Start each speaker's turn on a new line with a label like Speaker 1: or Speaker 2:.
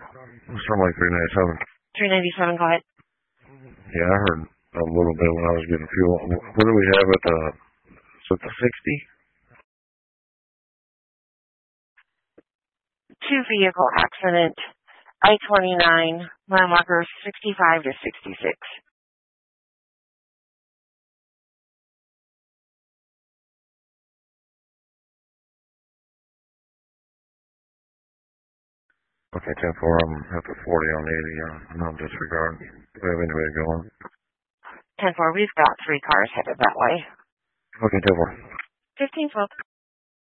Speaker 1: Something like 397.
Speaker 2: 397, go ahead.
Speaker 1: Yeah, I heard a little bit when I was getting fuel. What do we have at the, is it the 60?
Speaker 2: Two vehicle accident, I-29, mile marker 65 to 66.
Speaker 1: Okay, 10-4, I'm after 40 on 80, no disregard. Do we have anybody going?
Speaker 2: 10-4, we've got 3 cars headed that way.
Speaker 1: Okay, 10-4.
Speaker 2: 15-12.